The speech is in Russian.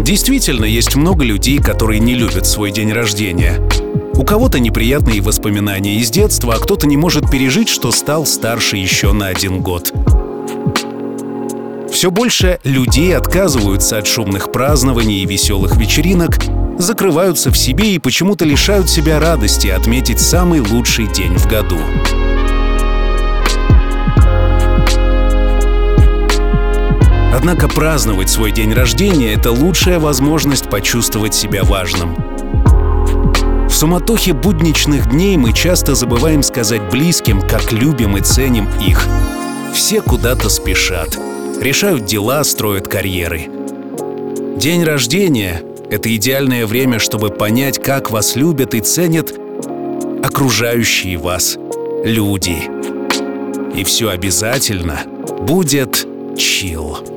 Действительно, есть много людей, которые не любят свой день рождения. У кого-то неприятные воспоминания из детства, а кто-то не может пережить, что стал старше еще на 1 год. Все больше людей отказываются от шумных празднований и веселых вечеринок, закрываются в себе и почему-то лишают себя радости отметить самый лучший день в году. Однако праздновать свой день рождения — это лучшая возможность почувствовать себя важным. В суматохе будничных дней мы часто забываем сказать близким, как любим и ценим их. Все куда-то спешат, решают дела, строят карьеры. День рождения — это идеальное время, чтобы понять, как вас любят и ценят окружающие вас люди. И все обязательно будет чилл.